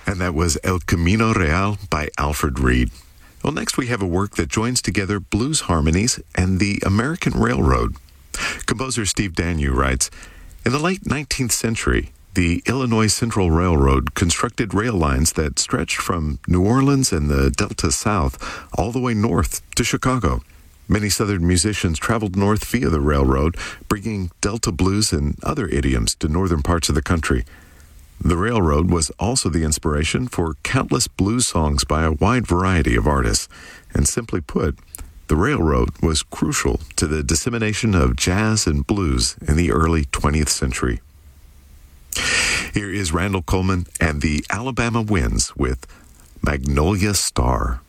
And that was El Camino Real by Alfred Reed. Well, next we have a work that joins together blues harmonies and the American Railroad. Composer Steve Danyu writes, in the late 19th century, the Illinois Central Railroad constructed rail lines that stretched from New Orleans and the Delta South all the way north to Chicago. Many Southern musicians traveled north via the railroad, bringing Delta blues and other idioms to northern parts of the country. The railroad was also the inspiration for countless blues songs by a wide variety of artists. And simply put, the railroad was crucial to the dissemination of jazz and blues in the early 20th century. Here is Randall Coleman and the Alabama Winds with Magnolia Star.